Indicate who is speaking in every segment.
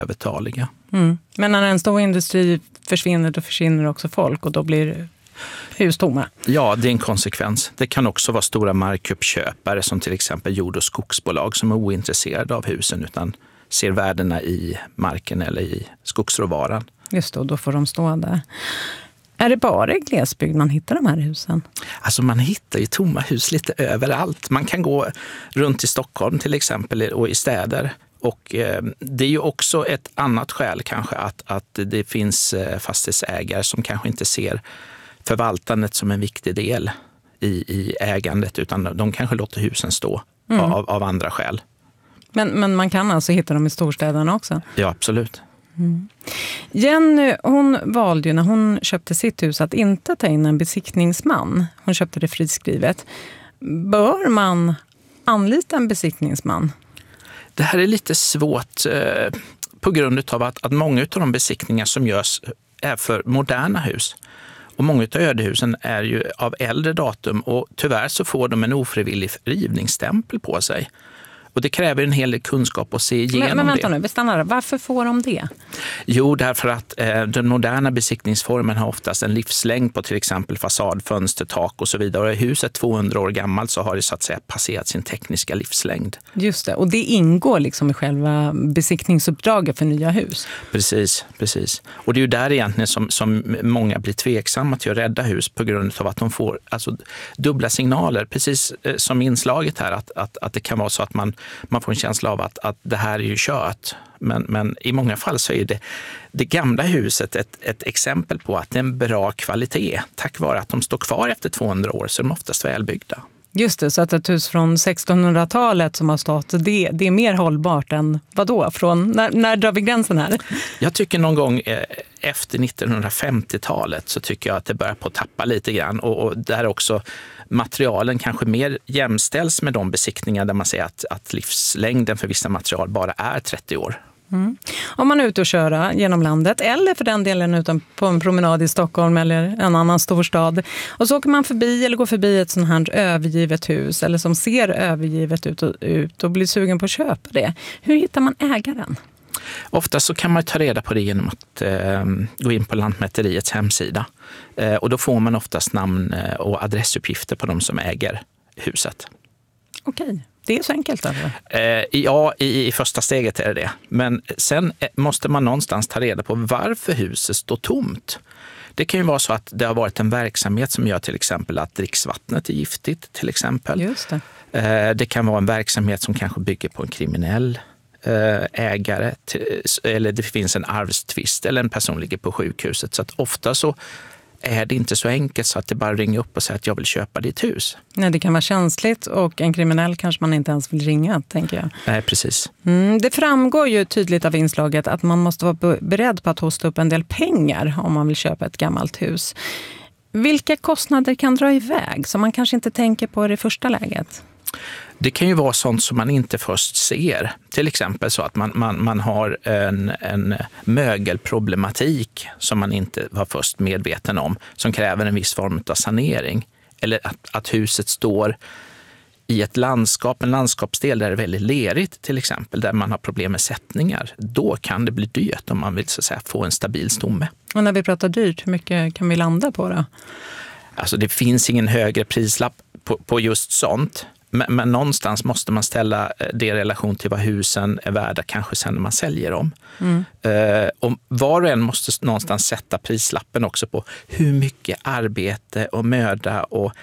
Speaker 1: övertaliga.
Speaker 2: Men när en stor industri försvinner, då försvinner också folk och då blir hus tomma.
Speaker 1: Ja, det är en konsekvens. Det kan också vara stora markuppköpare som till exempel jord- och skogsbolag som är ointresserade av husen utan ser värdena i marken eller i skogsråvaran.
Speaker 2: Just då får de stå där. Är det bara i glesbygd man hittar de här husen?
Speaker 1: Alltså man hittar ju tomma hus lite överallt. Man kan gå runt i Stockholm till exempel och i städer. Och det är ju också ett annat skäl kanske att det finns fastighetsägare som kanske inte ser förvaltandet som en viktig del i ägandet utan de kanske låter husen stå av andra skäl.
Speaker 2: Men man kan alltså hitta dem i storstäderna också?
Speaker 1: Ja, absolut.
Speaker 2: Jenny, hon valde ju när hon köpte sitt hus att inte ta in en besiktningsman. Hon köpte det friskrivet. Bör man anlita en besiktningsman?
Speaker 1: Det här är lite svårt på grund av att många av de besiktningar som görs är för moderna hus. Och många av ödehusen är ju av äldre datum och tyvärr så får de en ofrivillig rivningsstämpel på sig. Och det kräver en hel del kunskap att se igenom det.
Speaker 2: Men vänta nu, bestannar. Varför får de det?
Speaker 1: Jo, därför att den moderna besiktningsformen har oftast en livslängd på till exempel fasad, fönster, tak och så vidare. Och är huset 200 år gammalt så har det så att säga passerat sin tekniska livslängd.
Speaker 2: Just det, och det ingår liksom i själva besiktningsuppdraget för nya hus.
Speaker 1: Precis. Och det är ju där egentligen som många blir tveksamma till att rädda hus på grund av att de får alltså, dubbla signaler. Precis som inslaget här att det kan vara så att man får en känsla av att det här är ju kört. Men i många fall så är det gamla huset ett exempel på att det är en bra kvalitet. Tack vare att de står kvar efter 200 år så är de oftast välbyggda.
Speaker 2: Just det, så att ett hus från 1600-talet som har stått, det är mer hållbart än vadå? När drar vi gränsen här?
Speaker 1: Jag tycker någon gång efter 1950-talet så tycker jag att det börjar på att tappa lite grann. Och där också materialen kanske mer jämställs med de besiktningar där man säger att livslängden för vissa material bara är 30 år.
Speaker 2: Om man är ute och köra genom landet eller för den delen utan på en promenad i Stockholm eller en annan storstad och så åker man förbi eller går förbi ett sånt här övergivet hus eller som ser övergivet ut och blir sugen på att köpa det. Hur hittar man ägaren?
Speaker 1: Ofta så kan man ta reda på det genom att gå in på Lantmäteriets hemsida och då får man oftast namn och adressuppgifter på de som äger huset.
Speaker 2: Okej. Det är så enkelt alltså?
Speaker 1: Ja, i första steget är det. Men sen måste man någonstans ta reda på varför huset står tomt. Det kan ju vara så att det har varit en verksamhet som gör till exempel att dricksvattnet är giftigt till exempel.
Speaker 2: Just det.
Speaker 1: Det kan vara en verksamhet som kanske bygger på en kriminell ägare eller det finns en arvstvist eller en person ligger på sjukhuset. Så att ofta så är det inte så enkelt så att det bara ringer upp och säger att jag vill köpa ditt hus.
Speaker 2: Nej, det kan vara känsligt och en kriminell kanske man inte ens vill ringa, tänker jag.
Speaker 1: Nej, precis.
Speaker 2: Det framgår ju tydligt av inslaget att man måste vara beredd på att hosta upp en del pengar om man vill köpa ett gammalt hus. Vilka kostnader kan dra iväg som man kanske inte tänker på i det första läget?
Speaker 1: Det kan ju vara sånt som man inte först ser. Till exempel så att man har en mögelproblematik som man inte var först medveten om, som kräver en viss form av sanering. Eller att huset står i ett landskap, en landskapsdel där det är väldigt lerigt till exempel, där man har problem med sättningar. Då kan det bli dyrt om man vill så att säga, få en stabil stomme. Och
Speaker 2: när vi pratar dyrt, hur mycket kan vi landa på då?
Speaker 1: Alltså det finns ingen högre prislapp på just sånt. Men någonstans måste man ställa det i relation till vad husen är värda kanske sen när man säljer dem. Och var och en måste någonstans sätta prislappen också på hur mycket arbete och möda och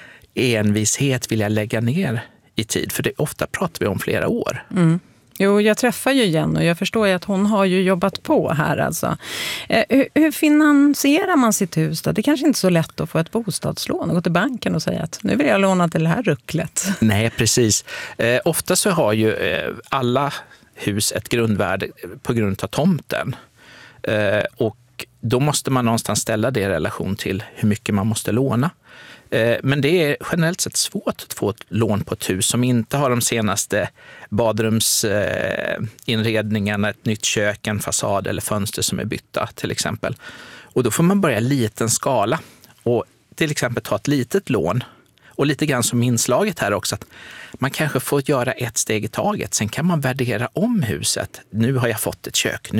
Speaker 1: envishet vill jag lägga ner i tid. För det ofta pratar vi om flera år.
Speaker 2: Jo, jag träffar ju Jenny och jag förstår ju att hon har ju jobbat på här alltså. Hur finansierar man sitt hus då? Det är kanske inte är så lätt att få ett bostadslån och gå till banken och säga att nu vill jag låna till det här rucklet.
Speaker 1: Nej, precis. Ofta så har ju alla hus ett grundvärde på grund av tomten. Och då måste man någonstans ställa det i relation till hur mycket man måste låna. Men det är generellt sett svårt att få ett lån på ett hus som inte har de senaste badrumsinredningarna, ett nytt kök, en fasad eller fönster som är bytta till exempel. Och då får man börja i liten skala och till exempel ta ett litet lån Och lite grann som inslaget här också, att man kanske får göra ett steg i taget. Sen kan man värdera om huset. Nu har jag fått ett kök.